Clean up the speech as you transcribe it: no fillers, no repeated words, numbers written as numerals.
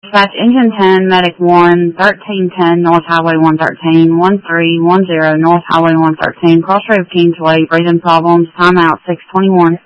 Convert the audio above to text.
Dispatch Engine 10, Medic 1, 1310 North Highway 113, 1310 North Highway 113, Crossroads Kingsway, breathing problems, timeout 621.